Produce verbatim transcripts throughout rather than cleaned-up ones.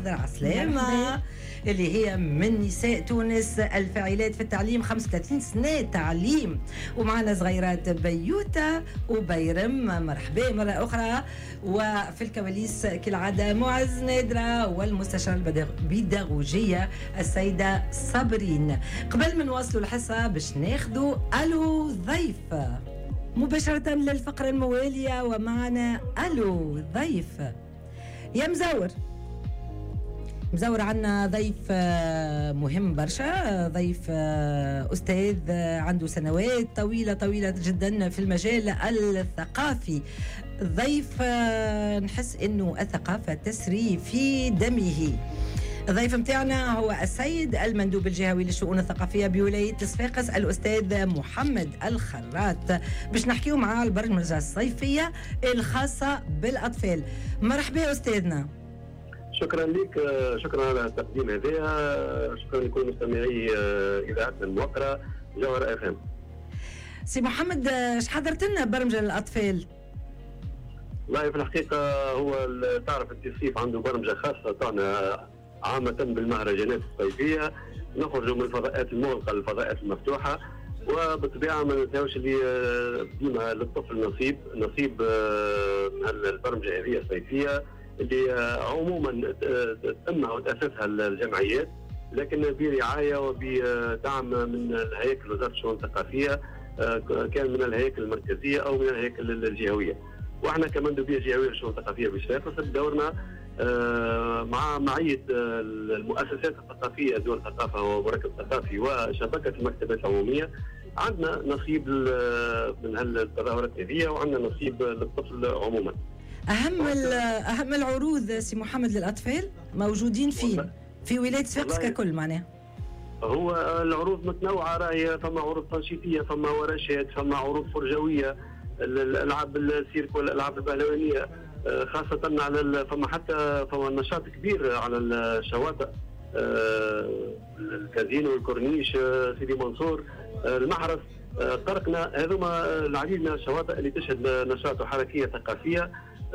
الأخضر عسلامة اللي هي من نساء تونس الفاعلات في التعليم، خمسة وثلاثين سنة تعليم. ومعنا صغيرات بيوتة وبيرم، مرحبا مرة أخرى. وفي الكواليس كالعادة معز نادرة والمستشار البيداغوجية السيدة صابرين. قبل ما نواصلوا الحصة باش ناخدوا ألو ضيف مباشرة للفقرة الموالية، ومعنا ألو ضيف يا مزور. مزور عنا ضيف مهم برشا، ضيف أستاذ عنده سنوات طويلة طويلة جدا في المجال الثقافي. ضيف نحس إنه الثقافة تسري في دمه. الضيف متاعنا هو السيد المندوب الجهوي للشؤون الثقافية بولاية صفاقس الأستاذ محمد الخراط، باش نحكيو معاه على البرمجة الصيفية الخاصة بالأطفال. مرحبا أستاذنا. شكرا لك، شكرا على التقديم هذا، شكرا لكل مستمعي اذاعتنا الموقره جوهر اف ام. سي محمد، اش حضرت لنا برمجه للاطفال؟ والله في الحقيقه هو تعرف التصيف عنده برمجه خاصه تاعنا عامه بالمهرجانات الصيفيه، نخرجوا من الفضاءات المغلقه للفضاءات المفتوحه، وبالطبيعه ما ننساوش اللي ديما للطفل نصيب نصيب من البرمجه هذه الصيفيه اللي عموما تمها وتأسسها الجمعيات، لكن برعاية وبدعم من الهياكل وزارة الشؤون الثقافية، كان من الهياكل المركزية أو من الهياكل الجهوية. وإحنا كمندوبية جهوية للشؤون الثقافية بصفاقس بدورنا مع معية المؤسسات الثقافية، دول الثقافة ومركز ثقافي وشبكة المكتبات العمومية، عندنا نصيب من هالتظاهرات هذه وعندنا نصيب للطفل عموما. أهم أهم العروض سي محمد للأطفال موجودين فين؟ في ولاية صفاقس ككل معناها؟ هو العروض متنوعة، راهي فما عروض تنشيطية، فما ورشات، فما عروض فرجوية، الألعاب السيرك والألعاب البهلوانية، خاصة على فما حتى فما نشاط كبير على الشواطئ، الكازينو والكورنيش، سيدي منصور، المحرس، طرقنا، هذوما العديد من الشواطئ اللي تشهد نشاط وحركية ثقافية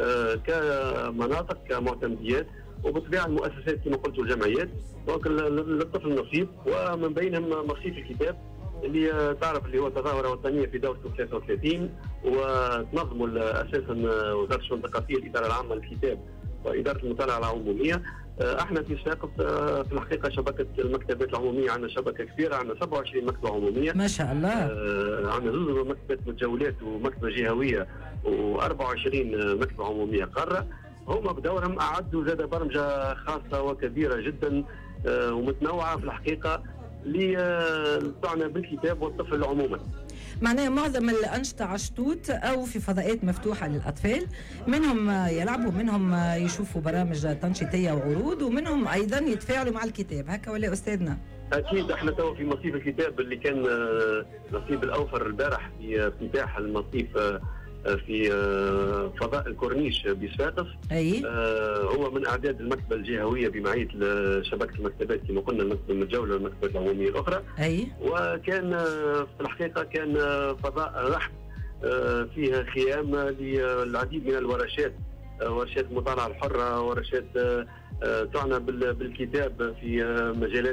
كمناطق كمعتمديات، وبالطبيعه المؤسسات كما قلت والجمعيات. دونك للطفل نصيب، ومن بينهم مصيف الكتاب اللي تعرف اللي هو تظاهره وطنيه في دورته ثلاثة وثلاثين، وتنظم اساسا وزاره الشؤون الثقافيه الاداره العامه للكتاب واداره المطالعه العموميه. احنا في صفاقس في الحقيقه شبكه المكتبات العموميه عندنا شبكه كبيره، عندنا سبعة وعشرين مكتبه عموميه ما شاء الله. عندنا زوج مكتبات متجولات ومكتبه جهويه وأربعة وعشرين مكتبه عموميه قاره. هم بدورهم اعدوا زاد برمجه خاصه وكبيره جدا ومتنوعه في الحقيقه اللي تعنى بالكتاب والطفل عموما. معناها معظم الأنشطة عشتوت أو في فضاءات مفتوحة للأطفال، منهم يلعبوا، منهم يشوفوا برامج تنشيطية وعروض، ومنهم أيضا يتفاعلوا مع الكتاب، هكا ولا أستاذنا؟ أكيد. احنا تو في مصيف الكتاب اللي كان نصيب الأوفر البارح في افتتاح المصيف في فضاء الكورنيش بصفاقس. أي. هو من أعداد المكتبة الجهوية بمعية شبكة المكتبات كما قلنا، المكتبة المتجولة والمكتبات العمومية الأخرى. أي. وكان في الحقيقة كان فضاء رحب فيها خيام للعديد من الورشات، ورشات المطالعة الحرة، ورشات تعنى بالكتاب في مجالات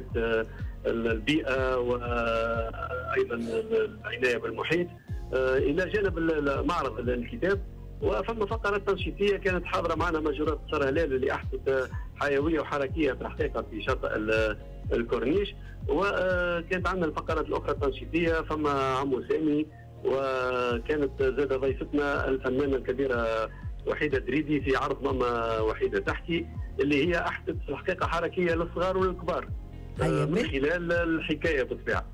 البيئة وأيضا العناية بالمحيط، إلى جانب معرض الكتاب. وفما فقرات تنشيطية كانت حاضرة معنا مجرات قصر هلال اللي أحدث حيوية وحركية في الحقيقة في شاطئ الكورنيش. وكانت عندنا الفقرات الأخرى التنشيطية، فما عمو سامي، وكانت زاد ضيفتنا الفنانة الكبيرة وحيدة دريدي في عرض ماما وحيدة تحكي، اللي هي أحدث في الحقيقة حركية للصغار وللكبار من خلال الحكاية بالطبيعة.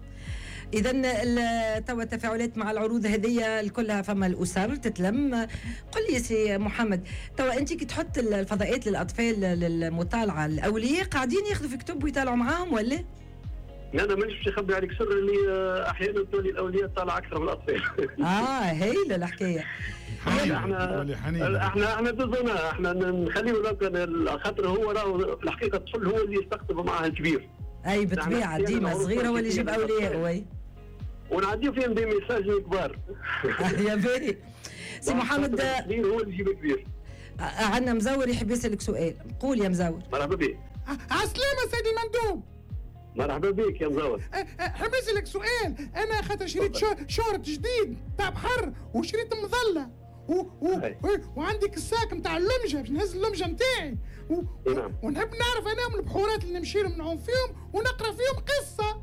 إذا توا التفاعلات مع العروض هذه كلها، فما الأسر تتلم. قل لي سي محمد، توا أنت كي تحط الفضاءات للأطفال للمطالعة، الأولياء قاعدين ياخذوا في كتب ويطالعوا معاهم ولا؟ أنا مانيش باش نخبي عليك سر اللي أحيانا تولي الأولياء تطالع أكثر من الأطفال. آه هايلة الحكاية. احنا احنا احنا دزنا احنا نخليه خاطر هو راهو في الحقيقة الطفل هو اللي يستقطب معاه الكبير. أي بالطبيعة ديما صغيرة هو اللي يجيب أولياء. وي ونعديو فيهم دي ميساج كبار. يا باهي سي محمد، هو اللي يجيب كبير. عندنا مزور يحب يسألك سؤال، قول يا مزور. مرحبا بك. عالسلامة سيدي المندوب. مرحبا بك يا مزور. حاب نسألك سؤال، أنا خاطر شريت شورت جديد تاع بحر وشريت مظلة و... و... وعندك الساك نتاع اللمجة باش نهز اللمجة نتاعي و... و... ونحب نعرف أنا من البحورات اللي نمشي لهم نعوم فيهم ونقرأ فيهم قصة.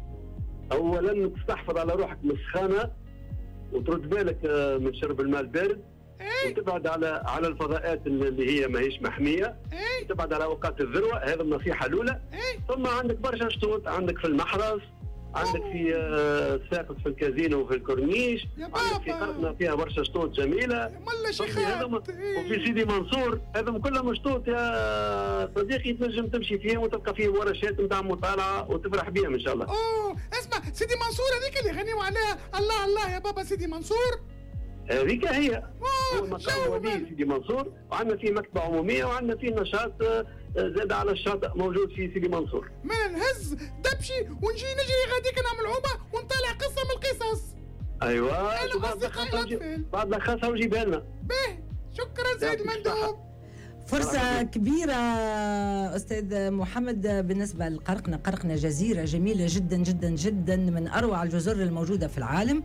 أولا تستحفظ على روحك من السخانة وترد بالك من شرب الماء البارد. ايه؟ وتبعد على على الفضاءات اللي هي ماهيش محميه. ايه؟ تبعد على اوقات الذروه، هذه النصيحه الاولى. ايه؟ ثم عندك برشا شطوط، عندك في المحرز، عندك في الساقط في الكازينو وفي الكورنيش، عندك في قرقنا فيها برشا شطوط جميله. ملا شيخات. وفي سيدي منصور هذم كلهم شطوط يا صديقي تنجم تمشي فيهم وتلقى فيهم ورشات نتاع مطالعه وتفرح بهم ان شاء الله. اوه اسمع سيدي منصور هذيك اللي يغنيوا عليها الله الله يا بابا سيدي منصور. هذيك هي. هو مقام ولي سيدي منصور، وعندنا فيه مكتبه عموميه وعندنا فيه نشاط زاد على الشاطئ موجود في سيدي منصور. ما نهز دبشي ونجي نجري غاديك نعمل عومه ونطلع قصه من القصص. ايوه بعد لخصها وجيبها لنا. باهي شكرا سيد المندوب. فرصة كبيرة أستاذ محمد بالنسبة لقرقنة. قرقنة جزيرة جميلة جدا جدا جدا، من أروع الجزر الموجودة في العالم،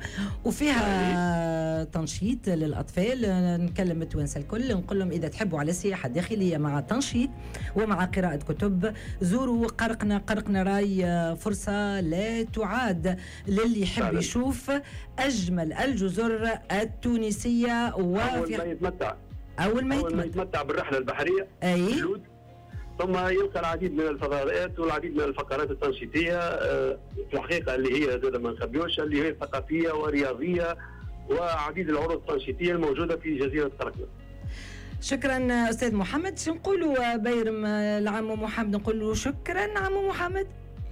وفيها تنشيط للأطفال. نكلم التوانسة الكل نقول لهم إذا تحبوا على السياحة الداخلية مع تنشيط ومع قراءة كتب زوروا قرقنة. قرقنة راي فرصة لا تعاد للي يحب يشوف أجمل الجزر التونسية. وفي يتمتع أول ما يتمتع, يتمتع بالرحلة البحرية. أي. ثم يلقى العديد من الفضاءات والعديد من الفقرات التنشيطية في الحقيقة اللي هي زاد ما نخبيوش، اللي هي ثقافية ورياضية وعديد العروض التنشيطية الموجودة في جزيرة قرقنة. شكرا أستاذ محمد. شو نقولوا بيرم لعمو محمد؟ نقولوا شكرا عمو محمد.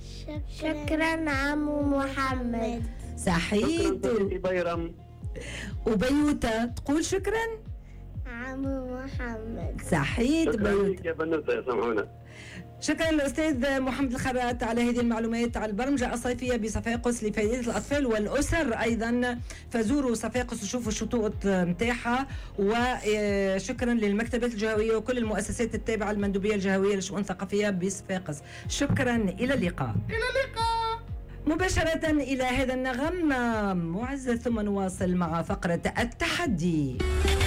شكرا عمو محمد. صحيت. شكرا بيرم. وبيوتا تقول شكرا عمو محمد. صحيت بيوتا. شكرا يا بنوتة سامحونا. شكرا للأستاذ محمد الخرات على هذه المعلومات على البرمجة الصيفية بصفاقس لفائدة الأطفال والأسر أيضا. فزوروا صفاقس وشوفوا الشطوط متاعها. وشكرا للمكتبات الجهوية وكل المؤسسات التابعة المندوبية الجهوية للشؤون الثقافية بصفاقس. شكرا، إلى اللقاء. إلى اللقاء. مباشرة إلى هذا النغم معزة، ثم نواصل مع فقرة التحدي.